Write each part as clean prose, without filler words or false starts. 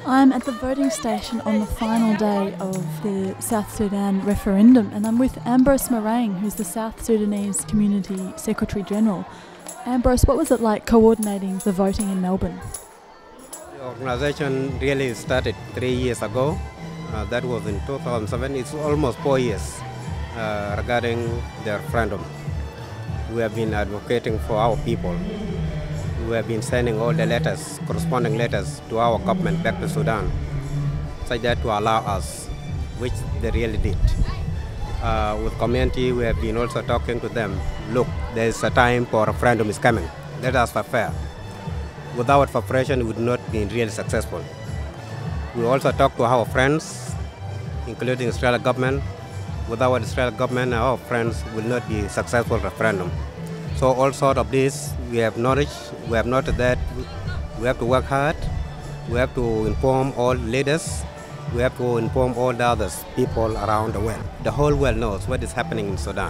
I'm at the voting station on the final day of the South Sudan referendum, and I'm with Ambrose Marang, who's the South Sudanese Community Secretary General. Ambrose, what was it like coordinating the voting in Melbourne? The organisation really started 3 years ago. That was in 2007. It's almost 4 years regarding the referendum. We have been advocating for our people. We have been sending all the letters, corresponding letters to our government back to Sudan, such that to allow us, which they really did. With community, we have been also talking to them. Look, there is a time for referendum is coming. Let us prepare. Without preparation, it would not be really successful. We also talk to our friends, including Israeli government. Without Israeli government, our friends will not be successful referendum. So all sort of this, we have knowledge. We have noted that we have to work hard. We have to inform all leaders. We have to inform all the other people around the world. The whole world knows what is happening in Sudan.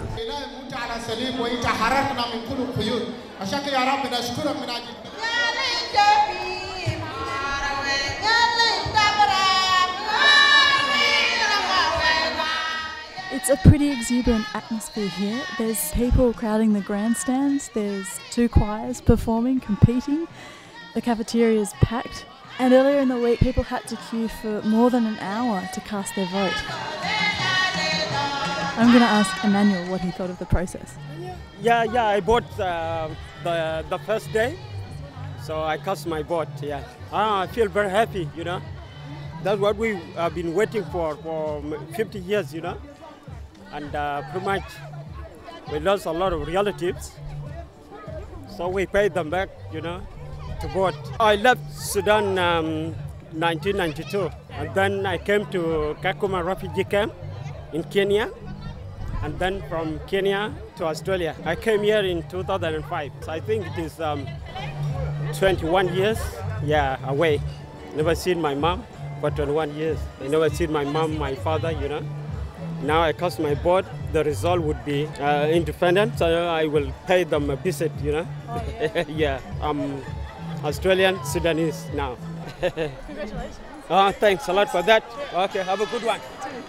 It's a pretty exuberant atmosphere here. There's people crowding the grandstands, there's 2 choirs performing, competing, the cafeteria is packed, and earlier in the week people had to queue for more than an hour to cast their vote. I'm going to ask Emmanuel what he thought of the process. Yeah, I bought the first day, so I cast my vote, yeah. I feel very happy, you know. That's what we have been waiting for 50 years, you know. And pretty much we lost a lot of relatives, so we paid them back, you know, to vote. I left Sudan 1992, and then I came to Kakuma refugee camp in Kenya, and then from Kenya to Australia. I came here in 2005, so I think it is 21 years, away. Never seen my mom for 21 years. I never seen my mom, my father, you know. Now I cast my vote, the result would be independent, so I will pay them a visit, you know. Oh, yeah? Yeah, I'm Australian Sudanese now. Congratulations. Oh, thanks a lot for that. Okay, have a good one.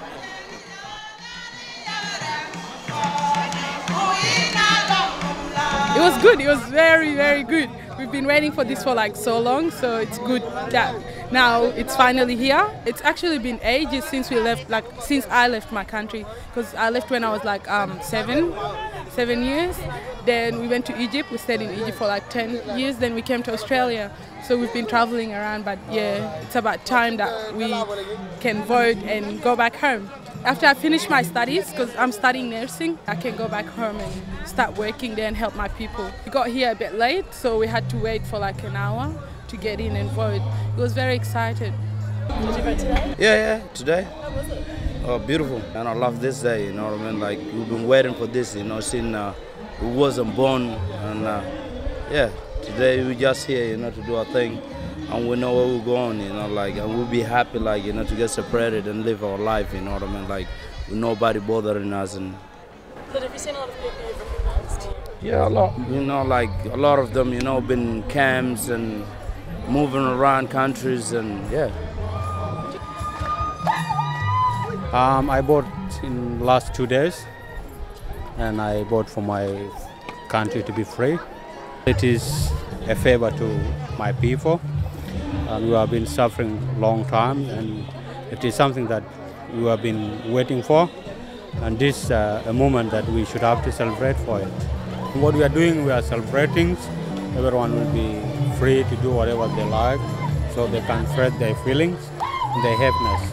It was good. It was very, very good. We've been waiting for this for like so long, so it's good that now it's finally here. It's actually been ages since we left, like since I left my country, because I left when I was like 7 years. Then we went to Egypt. We stayed in Egypt for like 10 years. Then we came to Australia. So we've been traveling around, but yeah, it's about time that we can vote and go back home. After I finish my studies, because I'm studying nursing, I can go back home and start working there and help my people. We got here a bit late, so we had to wait for like an hour to get in and vote. It was very excited. Did you vote today? Yeah, today. How was it? Oh, beautiful. And I love this day, you know what I mean? Like, we've been waiting for this, you know, since we wasn't born. And today we just here, you know, to do our thing. And we know where we're going, you know, like, and we'll be happy, like, you know, to get separated and live our life, you know what I mean? Like, with nobody bothering us. And But have you seen a lot of people you've recognised? yeah, a lot. You know, like, a lot of them, you know, been in camps and moving around countries, and yeah. I bought in last 2 days, and I bought for my country to be free. It is a favor to my people, and we have been suffering a long time, and it is something that we have been waiting for, and this is a moment that we should have to celebrate for it. What we are doing, we are celebrating. Everyone will be free to do whatever they like, so they can express their feelings and their happiness.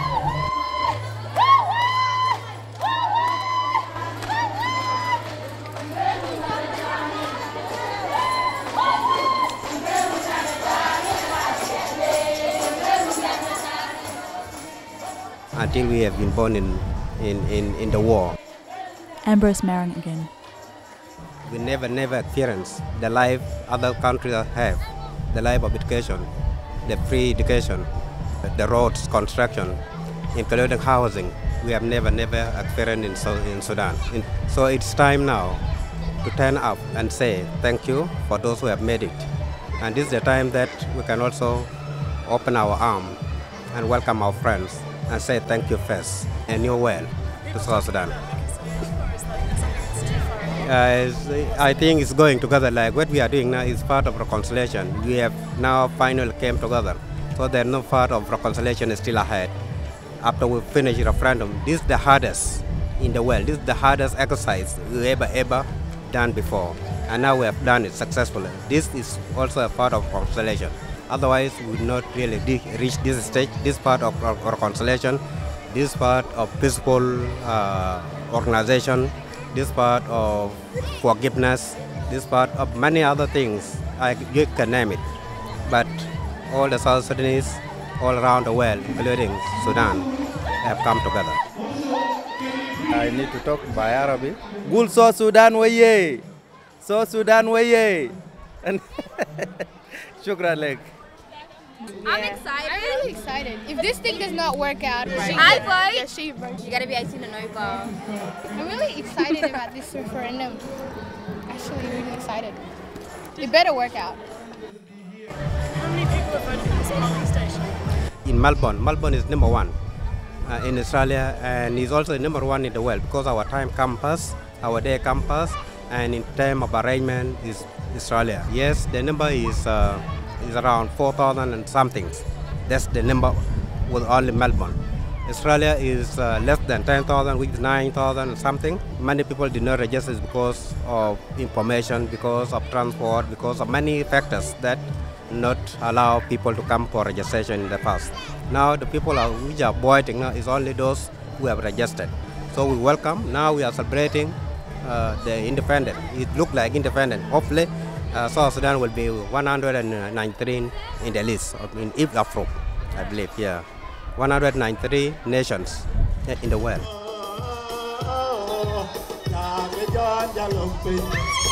Until we have been born in the war. Ambrose Marang again. We never experience the life other countries have, the life of education, the free education, the roads construction, including housing. We have never experienced in Sudan. So it's time now to turn up and say thank you for those who have made it. And this is the time that we can also open our arms and welcome our friends and say thank you first and you're well to South Sudan. I think it's going together. Like what we are doing now is part of reconciliation. We have now finally came together. So there's no part of reconciliation is still ahead. After we finish the referendum, this is the hardest in the world. This is the hardest exercise we ever done before. And now we have done it successfully. This is also a part of reconciliation. Otherwise, we would not really reach this stage, this part of reconciliation, this part of peaceful organization, this part of forgiveness, this part of many other things. You can name it. But all the South Sudanese all around the world, including Sudan, have come together. I need to talk by Arabic. Gul South Sudan waye, South Sudan waye. And shukran lek. I'm excited. I'm really excited. If this thing does not work out, right, I vote. You gotta be 18 and over. I'm really excited about this referendum. Actually, really excited. It better work out. How many people have voted for this polling station? In Melbourne is number one in Australia, and is also number one in the world because our time comes first, our day comes first, and in terms of arrangement is Australia. Yes, the number is around 4,000 and something. That's the number with only Melbourne. Australia is less than 10,000, which is 9,000 and something. Many people did not register because of information, because of transport, because of many factors that not allow people to come for registration in the past. Now the people which are voting now is only those who have registered. So we welcome. Now we are celebrating the independent. It looks like independent. Hopefully South Sudan will be 193 in the list, if approved, I believe, yeah. 193 nations in the world.